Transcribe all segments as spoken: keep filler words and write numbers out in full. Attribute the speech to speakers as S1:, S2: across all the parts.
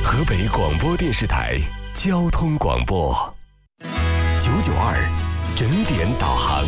S1: 河北广播电视台交通广播九九二整点导航。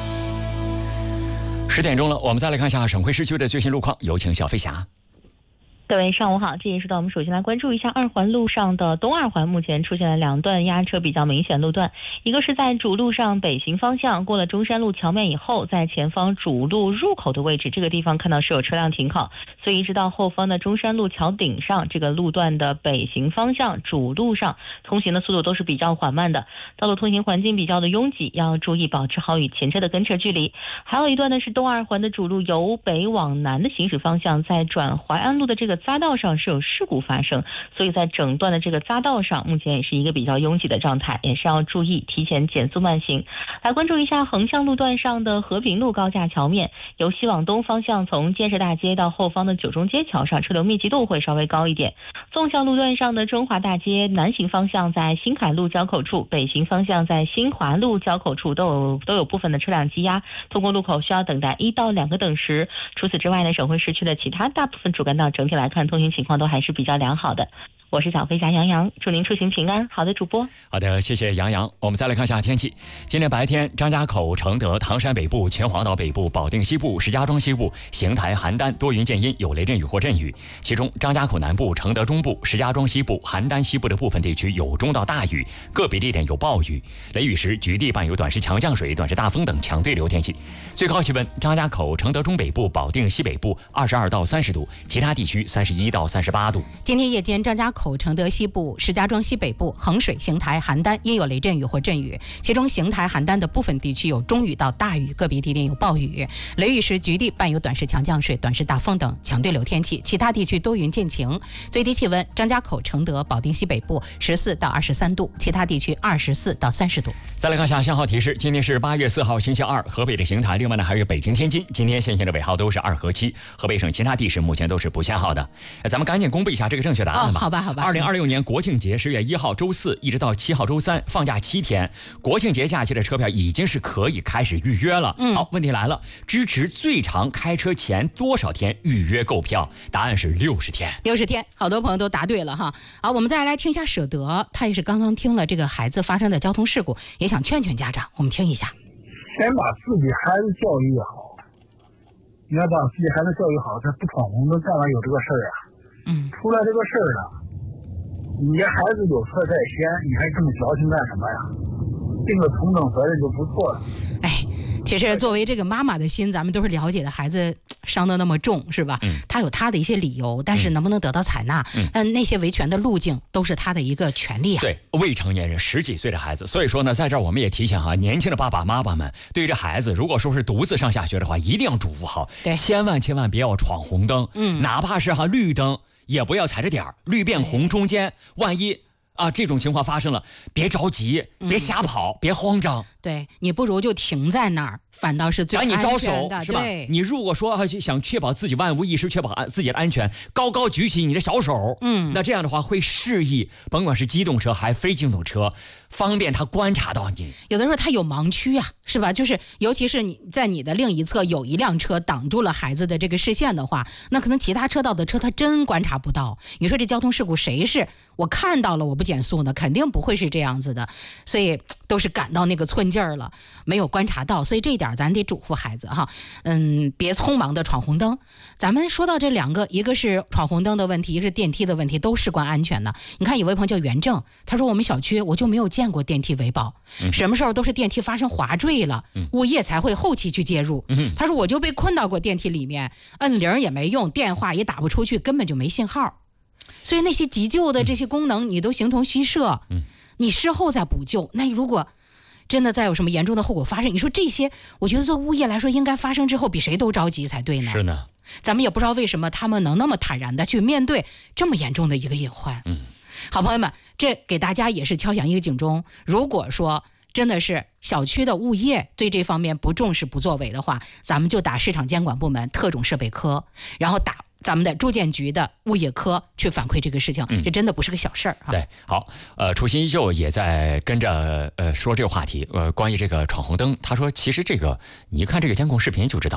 S2: 十点钟了，我们再来看一下省会市区的最新路况，有请小飞侠。
S3: 各位上午好，这一时段我们首先来关注一下二环路上的东二环，目前出现了两段压车比较明显路段，一个是在主路上北行方向过了中山路桥面以后，在前方主路入口的位置，这个地方看到是有车辆停靠，所以一直到后方的中山路桥顶上，这个路段的北行方向主路上通行的速度都是比较缓慢的，道路通行环境比较的拥挤，要注意保持好与前车的跟车距离。还有一段呢是东二环的主路由北往南的行驶方向，在转淮安路的这个匝道上是有事故发生，所以在整段的这个匝道上目前也是一个比较拥挤的状态，也是要注意提前减速慢行。来关注一下横向路段上的和平路高架桥面，由西往东方向从建设大街到后方的九中街桥上车流密集度会稍微高一点。纵向路段上的中华大街南行方向在新海路交口处，北行方向在新华路交口处都有都有部分的车辆积压，通过路口需要等待一到两个等时。除此之外呢，省会市区的其他大部分主干道整体来看通行情况都还是比较良好的。我是小飞侠杨洋，祝您出行平安。好的，主播。
S2: 好的，谢谢杨洋。我们再来看一下天气。今天白天，张家口、承德、唐山北部、秦皇岛北部、保定西部、石家庄西部、邢台、邯郸多云见阴，有雷阵雨或阵雨。其中，张家口南部、承德中部、石家庄西部、邯郸西部的部分地区有中到大雨，个别地点有暴雨。雷雨时，局地伴有短时强降水、短时大风等强对流天气。最高气温，张家口、承德中北部、保定西北部二十二到三十度，其他地区三十一到三十八度。
S4: 今天夜间，张家口、承德西部、石家庄西北部、衡水、邢台、邯郸因有雷阵雨或阵雨，其中邢台、邯郸的部分地区有中雨到大雨，个别地点有暴雨。雷雨时局地伴有短时强降水、短时大风等强对流天气，其他地区多云见晴。最低气温，张家口、承德、保定西北部十四到二十三度，其他地区二十四到三十度。
S2: 再来看下信号提示，今天是八月四号星期二，河北的邢台，另外呢还有北京、天津，今天线性的尾号都是二和七，河北省其他地市目前都是不限号的。咱们赶紧公布一下这个正确答案吧。
S4: 哦、好吧，好吧。
S2: 二零二六年国庆节十月一号周四一直到七号周三放假七天，国庆节假期的车票已经是可以开始预约了。
S4: 嗯，
S2: 好，问题来了，支持最长开车前多少天预约购票？答案是六十天。
S4: 六十天，好多朋友都答对了哈。好，我们再来听一下舍得，他也是刚刚听了这个孩子发生的交通事故，也想劝劝家长。我们听一下。
S5: 先把自己孩子教育好，你要把自己孩子教育好，他不闯红灯，干嘛有这个事儿啊？
S4: 嗯，
S5: 出来这个事儿了，你家孩子有错在先，你还这么矫情干什么呀？尽个同等责任就不错了。
S4: 哎，其实作为这个妈妈的心，咱们都是了解的，孩子伤得那么重，是吧？
S2: 嗯，
S4: 他有他的一些理由，但是能不能得到采纳，嗯，嗯那些维权的路径都是他的一个权利啊。
S2: 对，未成年人十几岁的孩子，所以说呢，在这儿我们也提醒哈，年轻的爸爸妈妈们，对于这孩子，如果说是独自上下学的话，一定要嘱咐好，
S4: 对，
S2: 千万千万别要闯红灯，
S4: 嗯，
S2: 哪怕是哈绿灯，也不要踩着点儿，绿变红中间，万一啊，这种情况发生了，别着急，别瞎跑，嗯、别慌张。
S4: 对，你不如就停在那儿，反倒是最安全的。
S2: 赶紧招手，是吧？你如果说想确保自己万无一失，确保自己的安全，高高举起你的小手，
S4: 嗯，
S2: 那这样的话会示意，甭管是机动车还非机动车，方便他观察到你。
S4: 有的时候他有盲区啊，是吧？就是尤其是你在你的另一侧有一辆车挡住了孩子的这个视线的话，那可能其他车道的车他真观察不到。你说这交通事故谁是我看到了我不减速呢？肯定不会是这样子的，所以都是赶到那个寸劲儿了，没有观察到，所以这一点咱得嘱咐孩子哈，嗯，别匆忙的闯红灯。咱们说到这两个，一个是闯红灯的问题，一个是电梯的问题，都事关安全的。你看有位朋友叫袁正，他说我们小区我就没有见过电梯维保，嗯、什么时候都是电梯发生滑坠了，嗯、物业才会后期去介入。嗯、他说我就被困到过电梯里面，摁铃也没用，电话也打不出去，根本就没信号。所以那些急救的这些功能你都形同虚设，嗯，你事后再补救，那如果真的再有什么严重的后果发生，你说这些，我觉得做物业来说，应该发生之后比谁都着急才对呢。
S2: 是呢，
S4: 咱们也不知道为什么他们能那么坦然的去面对这么严重的一个隐患。
S2: 嗯，
S4: 好朋友们，这给大家也是敲响一个警钟。如果说真的是小区的物业对这方面不重视不作为的话，咱们就打市场监管部门特种设备科，然后打咱们的住建局的物业科去反馈这个事情，嗯、这真的不是个小事儿、啊。
S2: 对，好，呃，初心依旧也在跟着呃说这个话题，呃，关于这个闯红灯，他说其实这个你一看这个监控视频就知道了。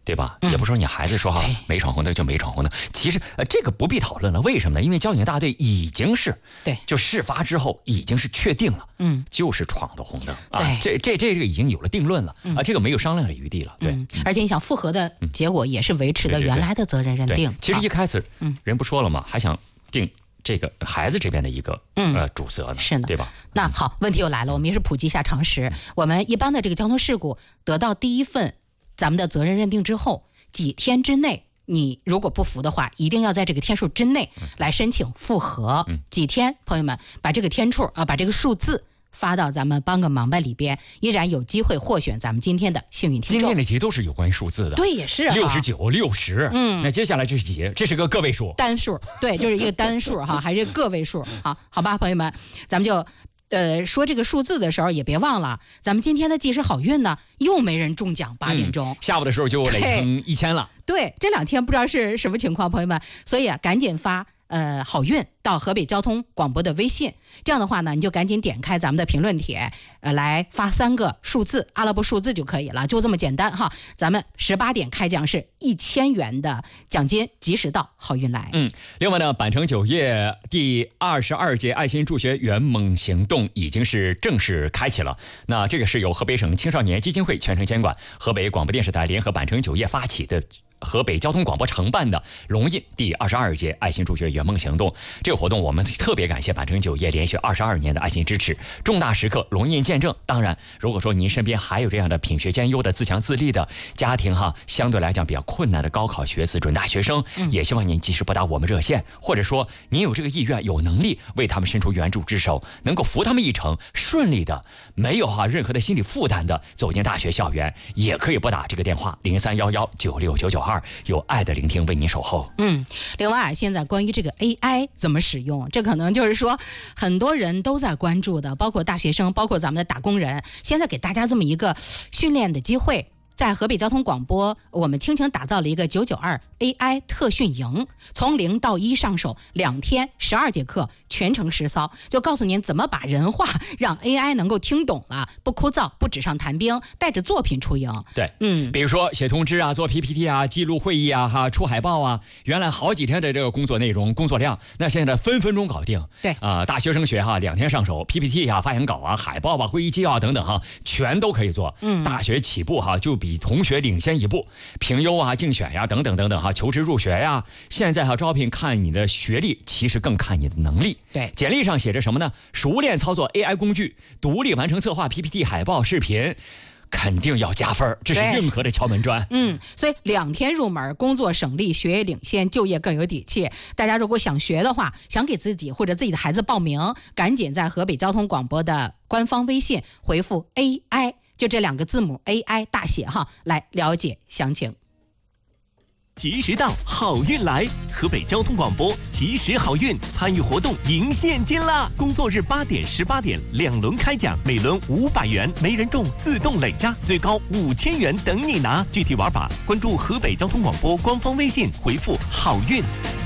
S2: 对吧？
S4: 嗯、
S2: 也不说你孩子说哈没闯红灯就没闯红灯，其实呃这个不必讨论了。为什么呢？因为交警大队已经是
S4: 对，
S2: 就事发之后已经是确定了，
S4: 嗯，
S2: 就是闯的红灯啊，
S4: 对，
S2: 这这这这个已经有了定论了、嗯、啊，这个没有商量的余地了。对，
S4: 嗯、而且你想复核的结果也是维持的原来的责任认定。
S2: 对对对对其实一开始，嗯，人不说了嘛，还想定这个孩子这边的一个、嗯、呃主责呢，
S4: 是的，
S2: 对吧？
S4: 那好，问题又来了，我们也是普及一下常识。我们一般的这个交通事故得到第一份咱们的责任认定之后，几天之内，你如果不服的话，一定要在这个天数之内来申请复核。嗯、几天，朋友们把这个天数啊、呃，把这个数字发到咱们帮个忙吧里边，依然有机会获选咱们今天的幸运听众。
S2: 今天的题都是有关于数字的，
S4: 对，也是
S2: 六十九、六十，
S4: 嗯，
S2: 那接下来这是几？这是个个位数，
S4: 单数，对，就是一个单数哈，还是个位数，好，好吧，朋友们，咱们就。呃，说这个数字的时候也别忘了，咱们今天的计时好运呢，又没人中奖，八点钟、
S2: 嗯、下午的时候就累成一千了。
S4: 对，这两天不知道是什么情况，朋友们，所以啊，赶紧发呃好运到河北交通广播的微信，这样的话呢，你就赶紧点开咱们的评论帖，呃，来发三个数字，阿拉伯数字就可以了，就这么简单哈。咱们十八点开奖是一千元的奖金，及时到，好运来。
S2: 嗯，另外呢，板城酒业第二十二届爱心助学圆梦行动已经是正式开启了。那这个是由河北省青少年基金会全程监管，河北广播电视台联合板城酒业发起的。河北交通广播承办的龙印第二十二届爱心助学圆梦行动，这个活动我们特别感谢板城酒业连续二十二年的爱心支持，重大时刻龙印见证。当然，如果说您身边还有这样的品学兼优的自强自立的家庭哈，相对来讲比较困难的高考学子准大学生，嗯、也希望您及时拨打我们热线，或者说您有这个意愿有能力为他们伸出援助之手，能够扶他们一程，顺利的没有哈任何的心理负担的走进大学校园，也可以拨打这个电话零三幺幺九六九九二。有爱的聆听为您守候。
S4: 嗯，另外现在关于这个 A I 怎么使用，这可能就是说很多人都在关注的，包括大学生，包括咱们的打工人，现在给大家这么一个训练的机会。在河北交通广播，我们倾情打造了一个九九二 A I 特训营，从零到一上手，两天十二节课，全程实操，就告诉您怎么把人话让 A I 能够听懂了，不枯燥，不纸上谈兵，带着作品出营。
S2: 对，
S4: 嗯，
S2: 比如说写通知啊，做 P P T 啊，记录会议啊，哈，出海报啊，原来好几天的这个工作内容、工作量，那现在分分钟搞定。
S4: 对
S2: 啊、呃，大学生学哈，两天上手 ，P P T 啊、发言稿啊、海报啊、会议纪要等等哈，全都可以做。嗯，大学起步哈，就比同学领先一步，评优啊、竞选呀、等等等等哈，求职入学呀，现在哈招聘看你的学历，其实更看你的能力。
S4: 对，
S2: 简历上写着什么呢？熟练操作 A I 工具，独立完成策划 P P T、海报、视频。肯定要加分，这是任何的敲门砖。
S4: 嗯，所以两天入门，工作省力，学业领先，就业更有底气。大家如果想学的话，想给自己或者自己的孩子报名，赶紧在河北交通广播的官方微信回复 A I， 就这两个字母 A I 大写哈，来了解详情。
S6: 及时到，好运来！河北交通广播及时好运参与活动赢现金啦！工作日八点、十八点两轮开奖，每轮五百元，没人中自动累加，最高五千元等你拿。具体玩法关注河北交通广播官方微信，回复好运。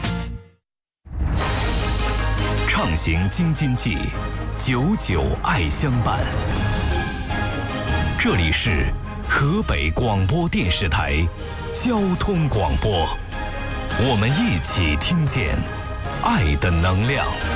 S1: 畅行京津冀，久久爱相伴。这里是河北广播电视台交通广播，我们一起听见爱的能量。